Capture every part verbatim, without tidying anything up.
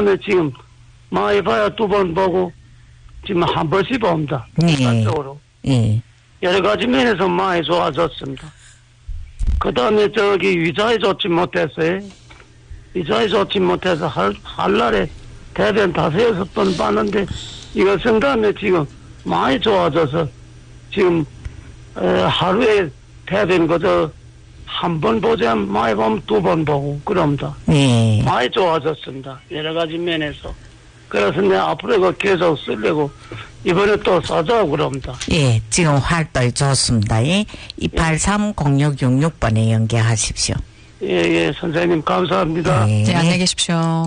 다음에 지금 많이 봐야 두 번 보고 지금 한 번씩 봅니다. 예. 쪽으로. 예. 여러 가지 면에서 많이 좋아졌습니다. 그 다음에 저기 위자에 좋지 못했어요. 위자에 좋지 못해서 할, 할 날에 대변 다섯 여섯 번 봤는데 이거 생다음에 지금 많이 좋아져서 지금 에, 하루에 대변 그저 한 번 보자 많이 보면 두 번 보고 그럽니다. 예. 많이 좋아졌습니다. 여러 가지 면에서. 그래서 내가 앞으로 이거 계속 쓰려고 이번에 또 사자고 그럽니다. 예, 지금 활동이 좋습니다. 예. 이팔삼 공육육육 번에 연계하십시오. 예, 예, 선생님 감사합니다. 예. 네, 안녕히 계십시오.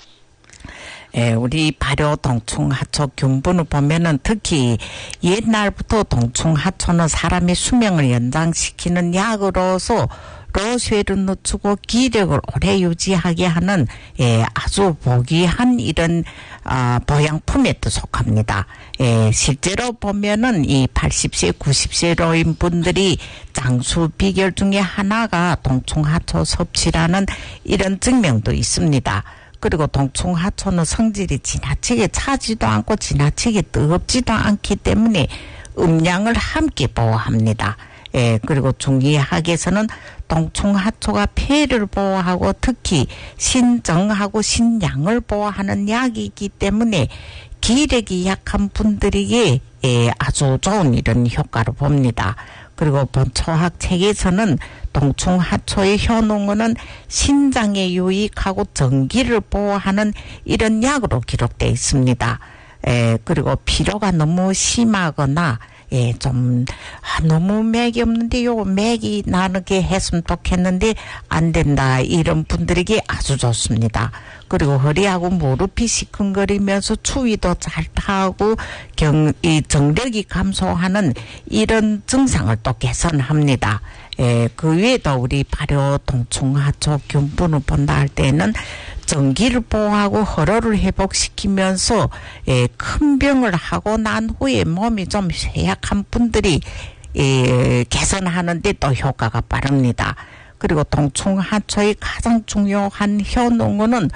예, 우리 발효 동충하초 균분을 보면은 특히 옛날부터 동충하초는 사람의 수명을 연장시키는 약으로서 로쇠를 늦추고 기력을 오래 유지하게 하는 예, 아주 보기한 이런 아, 보양품에도 속합니다. 예, 실제로 보면은 이 팔십 세, 구십 세로인 분들이 장수 비결 중에 하나가 동충하초 섭취라는 이런 증명도 있습니다. 그리고 동충하초는 성질이 지나치게 차지도 않고 지나치게 뜨겁지도 않기 때문에 음양을 함께 보호합니다. 예, 그리고 중의학에서는 동충하초가 폐를 보호하고 특히 신정하고 신양을 보호하는 약이기 때문에 기력이 약한 분들에게 예, 아주 좋은 이런 효과를 봅니다. 그리고 본초학 책에서는 동충하초의 효능은 신장에 유익하고 전기를 보호하는 이런 약으로 기록되어 있습니다. 에, 그리고 피로가 너무 심하거나 예, 좀, 아, 너무 맥이 없는데, 요, 맥이 나게 했으면 좋겠는데, 안 된다. 이런 분들에게 아주 좋습니다. 그리고 허리하고 무릎이 시큰거리면서 추위도 잘 타고, 경, 이 정력이 감소하는 이런 증상을 또 개선합니다. 예, 그 외에도 우리 발효 동충하초 균분을 본다 할 때는 전기를 보호하고 혈호를 회복시키면서 예, 큰 병을 하고 난 후에 몸이 좀 쇠약한 분들이 예, 개선하는 데 또 효과가 빠릅니다. 그리고 동충하초의 가장 중요한 효능은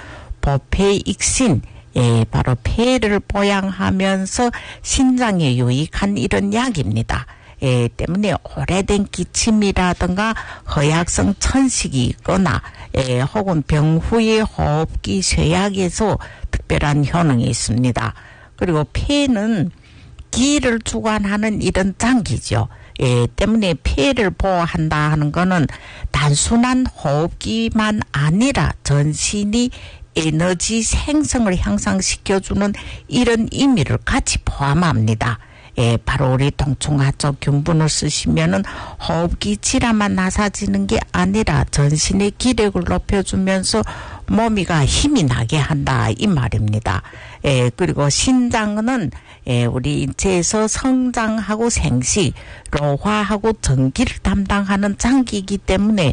보폐익신, 예, 바로 폐를 보양하면서 신장에 유익한 이런 약입니다. 예, 때문에 오래된 기침이라든가 허약성 천식이 있거나 예, 혹은 병 후의 호흡기 쇠약에서 특별한 효능이 있습니다. 그리고 폐는 기를 주관하는 이런 장기죠. 예, 때문에 폐를 보호한다 하는 거는 단순한 호흡기만 아니라 전신이 에너지 생성을 향상시켜주는 이런 의미를 같이 포함합니다. 예, 바로 우리 동충하초 균분을 쓰시면은 호흡기 질환만 나사지는 게 아니라 전신의 기력을 높여주면서 몸이가 힘이 나게 한다 이 말입니다. 예, 그리고 신장은 예, 우리 인체에서 성장하고 생식, 로화하고 전기를 담당하는 장기이기 때문에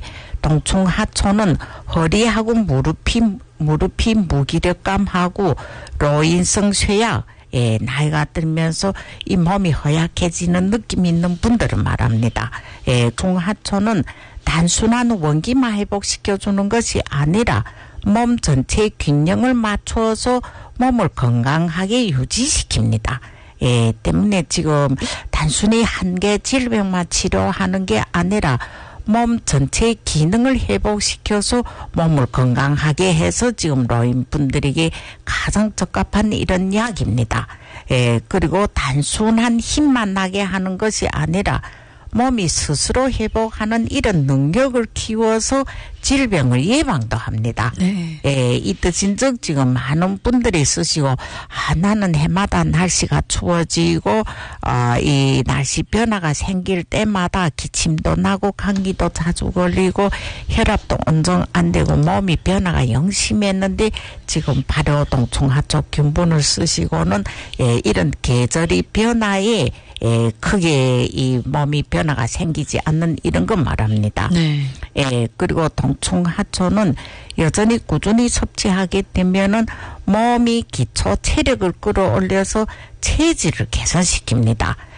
동충하초는 허리하고 무릎이 무릎이 무기력감하고 로인성 쇠약, 예, 나이가 들면서 이 몸이 허약해지는 느낌이 있는 분들은 말합니다. 예, 동충하초는 단순한 원기만 회복시켜주는 것이 아니라 몸 전체의 균형을 맞춰서 몸을 건강하게 유지시킵니다. 예, 때문에 지금 단순히 한 개 질병만 치료하는 게 아니라 몸 전체의 기능을 회복시켜서 몸을 건강하게 해서 지금 노인분들에게 가장 적합한 이런 약입니다. 예, 그리고 단순한 힘만 나게 하는 것이 아니라 몸이 스스로 회복하는 이런 능력을 키워서 질병을 예방도 합니다. 네. 예, 이 뜻인즉 지금 많은 분들이 쓰시고 아, 나는 해마다 날씨가 추워지고 어, 이 날씨 변화가 생길 때마다 기침도 나고 감기도 자주 걸리고 혈압도 온정 안 되고 몸이 변화가 영 심했는데 지금 발효 동충하초 균분을 쓰시고는 예, 이런 계절이 변화에 예, 크게 이 몸이 변화가 생기지 않는 이런 거 말합니다. 네. 예, 그리고 동충하초는 여전히 꾸준히 섭취하게 되면은 몸이 기초 체력을 끌어올려서 체질을 개선시킵니다.